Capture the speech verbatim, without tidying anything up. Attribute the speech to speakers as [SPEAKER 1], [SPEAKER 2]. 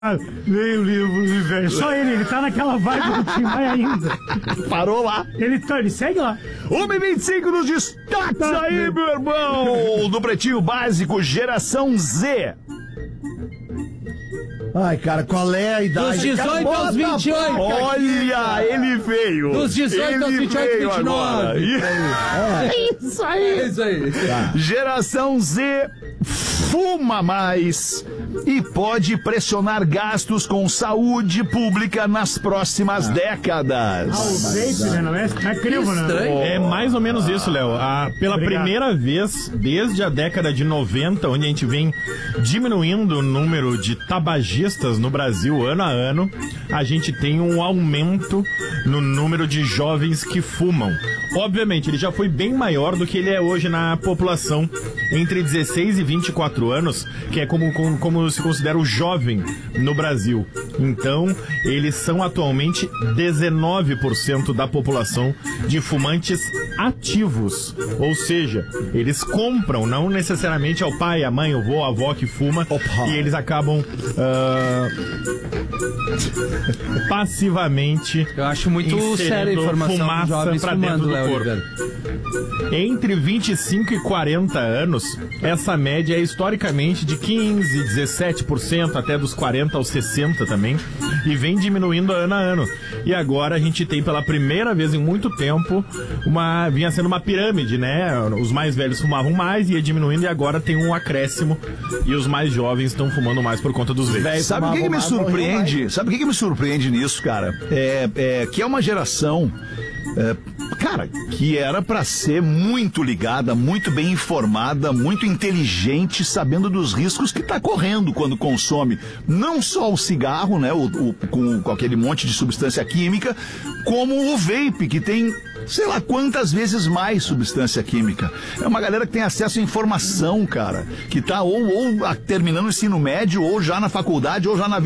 [SPEAKER 1] Leia o livro, velho. Só ele, ele tá naquela vibe do Tim Maia ainda.
[SPEAKER 2] Parou lá.
[SPEAKER 1] Ele, tá, ele segue lá.
[SPEAKER 2] uma e vinte e cinco nos destaques aí, meu irmão. Do Pretinho Básico, Geração Z.
[SPEAKER 3] Ai, cara, qual é a idade?
[SPEAKER 4] Dos dezoito aos vinte e oito.
[SPEAKER 2] Olha, ele veio.
[SPEAKER 4] Dos dezoito aos vinte e oito, vinte e nove.
[SPEAKER 2] É isso aí.
[SPEAKER 4] É isso aí.
[SPEAKER 2] Tá. Geração Z fuma mais e pode pressionar gastos com saúde pública nas próximas ah. décadas.
[SPEAKER 1] Ah, o vape, né? Não é, não é crivo, né?
[SPEAKER 5] É mais ou menos isso, Léo. Ah, pela Obrigado. primeira vez, desde a década de noventa, onde a gente vem diminuindo o número de tabagistas no Brasil ano a ano, a gente tem um aumento no número de jovens que fumam. Obviamente, ele já foi bem maior do que ele é hoje na população entre dezesseis e vinte e quatro anos, que é como, como, como se considera o jovem no Brasil. Então, eles são atualmente dezenove por cento da população de fumantes ativos. Ou seja, eles compram, não necessariamente ao pai, a mãe, o vô, a avó que fuma, Opa. e eles acabam uh, passivamente.
[SPEAKER 4] Eu acho muito séria a informação dos jovens
[SPEAKER 5] pra
[SPEAKER 4] fumando,
[SPEAKER 5] dentro do
[SPEAKER 4] Léo
[SPEAKER 5] corpo.
[SPEAKER 4] Oliveira.
[SPEAKER 5] Entre vinte e cinco e quarenta anos, essa média é historicamente de quinze, dezessete por cento, até dos quarenta aos sessenta também, e vem diminuindo ano a ano. E agora a gente tem pela primeira vez em muito tempo, uma, vinha sendo uma pirâmide, né? Os mais velhos fumavam mais, ia diminuindo, e agora tem um acréscimo, e os mais jovens estão fumando mais por conta dos velhos.
[SPEAKER 2] Sabe o que, que me surpreende? Sabe o que, que me surpreende nisso, cara? É, é que é uma geração... É, cara, que era pra ser muito ligada, muito bem informada, muito inteligente, sabendo dos riscos que tá correndo quando consome não só o cigarro, né, o, o, com, com aquele monte de substância química, como o vape, que tem sei lá quantas vezes mais substância química. É uma galera que tem acesso à informação, cara, que tá ou, ou terminando o ensino médio, ou já na faculdade, ou já na